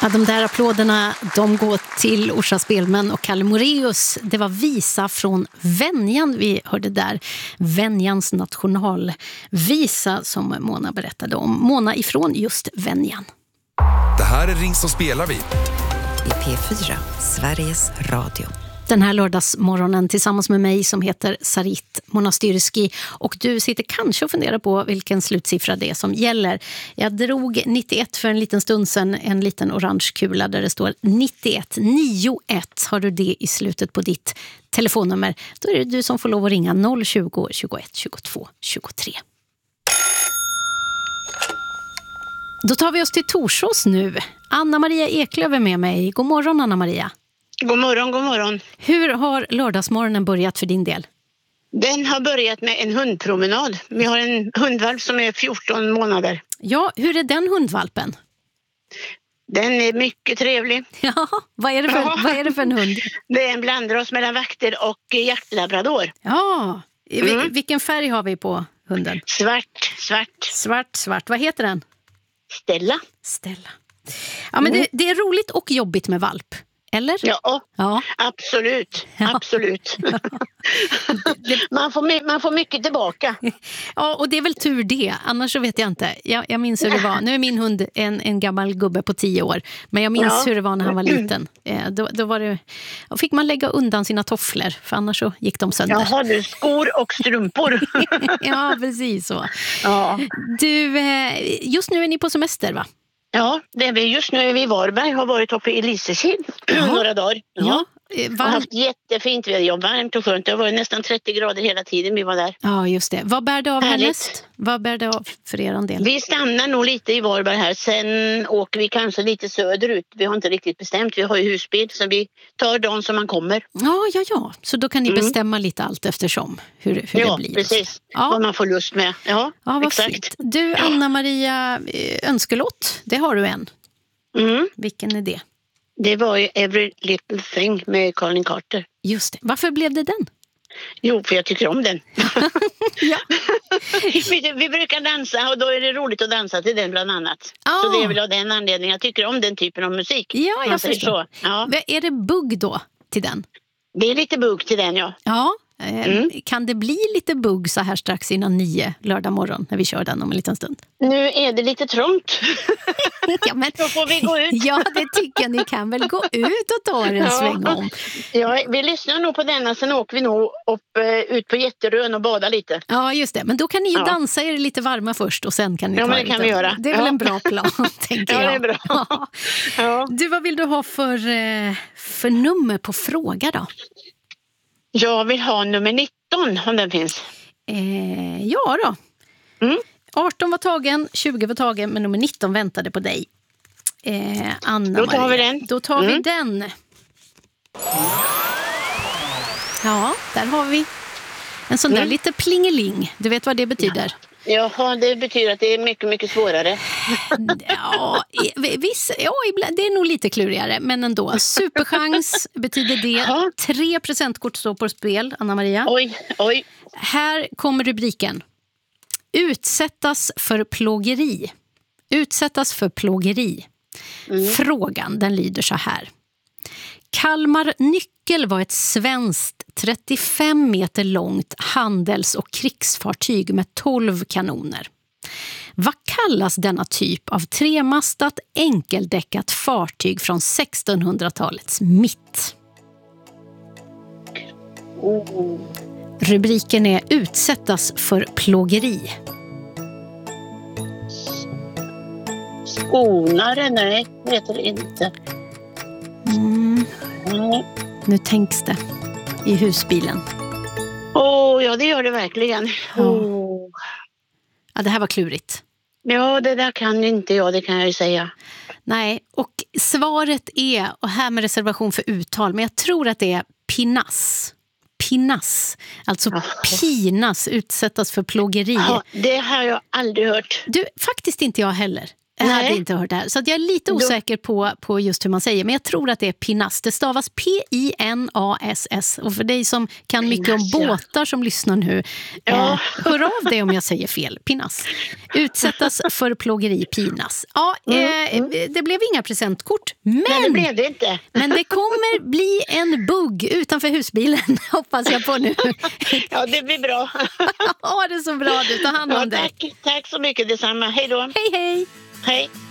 Ja, de där applåderna, de går till Orsa Spelmän och Kalle Moreus. Det var visa från Venjan vi hörde där. Venjans nationalvisa som Mona berättade om. Mona ifrån just Venjan. Det här är Ring som spelar vi. I P4, Sveriges Radio. Den här lördagsmorgonen tillsammans med mig som heter Sarit Monastyrski, och du sitter kanske och funderar på vilken slutsiffra det är som gäller. Jag drog 91 för en liten stund sedan, en liten orange kula där det står 91. Har du det i slutet på ditt telefonnummer, då är det du som får lov att ringa 020 21 22 23. Då tar vi oss till Torsås nu. Anna-Maria Eklöf är med mig. God morgon, Anna-Maria. God morgon, god morgon. Hur har lördagsmorgonen börjat för din del? Den har börjat med en hundpromenad. Vi har en hundvalp som är 14 månader. Ja, hur är den hundvalpen? Den är mycket trevlig. Ja, vad är det för en hund? Det är en blandras mellan vakter och jaktlabrador. Ja, vilken färg har vi på hunden? Svart. Vad heter den? Stella. Ja, men det är roligt och jobbigt med valp. Eller? Ja. Absolut. Man får mycket tillbaka. Ja, och det är väl tur det. Annars så vet jag inte. Jag minns hur det var. Nu är min hund en gammal gubbe på 10 år. Men jag minns hur det var när han var liten. Då var det, fick man lägga undan sina tofflor. För annars så gick de sönder. Jaha, du, skor och strumpor. Ja, precis så. Ja. Du, just nu är ni på semester, va? Ja, just nu är vi i Varberg, har varit uppe i Lysekil några dagar. Ja. Och haft jättefint väder, varmt och skönt. Det var nästan 30 grader hela tiden vi var där. Ja, just det. Vad bär det av härnäst? Vad bär det av för er del? Vi stannar nog lite i Varberg här. Sen åker vi kanske lite söderut. Vi har inte riktigt bestämt. Vi har ju husbil så vi tar dagen som man kommer. Ja. Så då kan ni bestämma lite allt eftersom hur det blir. Ja, precis. Vad man får lust med. Ja, vad exakt. Fint. Du, Anna-Maria, önskelåt, det har du en. Vilken är det? Det var ju Every Little Thing med Colin Carter. Just det. Varför blev det den? Jo, för jag tycker om den. Ja. vi brukar dansa och då är det roligt att dansa till den bland annat. Så det är väl av den anledningen jag tycker om den typen av musik. Ja, jag förstår. Så. Ja. Är det bugg då till den? Det är lite bugg till den, ja. Ja. Kan det bli lite bugg så här strax innan 9 lördag morgon när vi kör den om en liten stund? Nu är det lite trångt. Ja, men då får vi gå ut. Ja, det tycker jag. Ni kan väl gå ut och ta en sväng om. Ja, vi lyssnar nog på denna. Sen åker vi nog ut på Jätterön och bada lite. Ja, just det. Men då kan ni ju dansa er lite varma först och sen kan ni ta men det kan vi göra. Det är väl en bra plan, tänker jag. Ja, det är bra. Ja. Du, vad vill du ha för nummer på fråga då? Jag vill ha nummer 19 om den finns. Ja då. 18 var tagen, 20 var tagen, men nummer 19 väntade på dig. Anna-Maria. Då tar vi den. Då tar vi den. Ja, där har vi en sån där lite plingeling. Du vet vad det betyder? Jaha, det betyder att det är mycket, mycket svårare. Ja, det är nog lite klurigare, men ändå. Superchans betyder det. 3 presentkort står på spel, Anna-Maria. Oj. Här kommer rubriken. Utsättas för plågeri. Frågan, den lyder så här. Kalmar Nyckel var ett svenskt 35 meter långt handels- och krigsfartyg med 12 kanoner. Vad kallas denna typ av tremastat enkeldäckat fartyg från 1600-talets mitt? Rubriken är Utsättas för plågeri. Skonare, nej, heter det inte. Nu tänks det i husbilen. Ja, det gör det verkligen. Ja, det här var klurigt. Ja, det där kan inte jag, det kan jag ju säga. Nej, och svaret är, och här med reservation för uttal, men jag tror att det är pinas. Alltså pinas, utsättas för plågeri. Ja, det har jag aldrig hört. Du, faktiskt inte jag heller. Jag hade inte hört det här. Så att jag är lite osäker på just hur man säger. Men jag tror att det är Pinas. Det stavas P-I-N-A-S-S. Och för dig som kan mycket om båtar som lyssnar nu, hör av dig om jag säger fel. Pinas. Utsättas för plågeri, pinas. Ja, det blev inga presentkort. Men, nej, det blev det inte. Men det kommer bli en bugg utanför husbilen, hoppas jag på nu. Ja, det blir bra. Ja, det är så bra. Du tar hand om dig. Tack så mycket, detsamma. Hej då. Hej, hej. Hej.